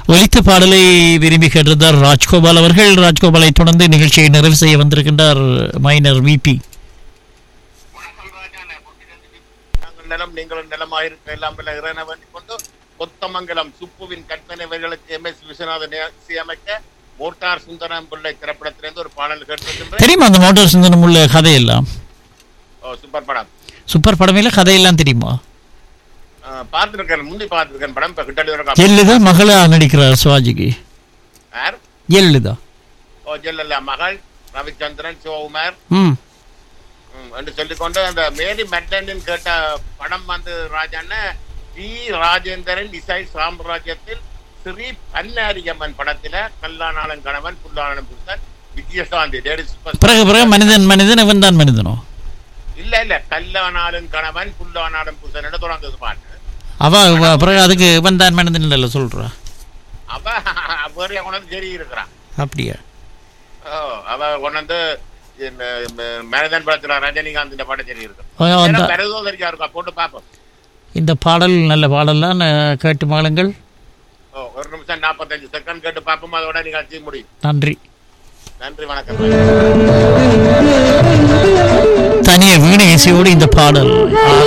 ஒலித்த பாடலை விரும்பி கேட்டிருந்தார் ராஜ்கோபால் அவர்கள். ராஜ்கோபாலை தொடர்ந்து நிகழ்ச்சியை நிறைவு செய்ய வந்திருக்கின்றார் மைனர் விபி. நிலம் நீங்களும் நிலமாயிருக்க எல்லாம் இறைவனை வேண்டிக் கொண்டு கொத்தமங்கலம் சுப்புவின் கற்பனைவர்களுக்கு MS விஸ்வநாதன் இசையமைக்க மோட்டார் சுந்தரம் பிள்ளை திரைப்படத்திலிருந்து ஒரு பாடல் கேட்டிருக்கின்றேன். தெரியுமா அந்த மோட்டார் சுந்தரம் உள்ள கதையெல்லாம்? சூப்பர் படம். சூப்பர் படமே கதையெல்லாம் தெரியுமா? பார்த்திருக்கேன், முந்தி பார்த்திருக்கேன் படம். இப்ப கிட்ட ஜெயலலிதா மகளா நடிக்கிறார் சிவாஜிக்கு. ஜெயலலிதா ஜெயலலிதா மகள் ரவிச்சந்திரன் சிவகுமார் என்று சொல்லிக்கொண்டு அந்த மேரி மெட்லனின் கேட்ட படம் வந்து ராஜான டி ராஜேந்திரன் இசை சாம்ராஜ்யத்தில் ஸ்ரீ பன்னாரியம்மன் படத்தில கல்லானாளன் கணவன் புல்லானன் புருஷன் விஜயசாந்தி பிறகு மனிதன் மனிதன் இவன் தான் மனிதனோ? இல்ல கல்லானாளன் கணவன் புல்லானாளன் புருஷன் தொடர்ந்தது பாட்டு. அவ பிறகு அதுக்கு இவன் தான் மனிதன் இல்ல சொல்றா. அவ வேற கொண்டு சரி இருக்கிறான். அப்படியா? அவ கொண்டு மனிதன் படத்துல ரஜினிகாந்த் இந்த பாட்டு சரி இருக்கு. போட்டு பாப்போம். இந்த பாடல் நல்ல பாடல்லாம் கேட்டு மாளுங்கள். 1 நிமிஷம் 45 செகண்ட் கேட்டு பார்ப்போம். அதோட நிகழ்ச்சி முடியும். நன்றி. நன்றி, வணக்கம். தனிய வீணை இசையோடு இந்த பாடல்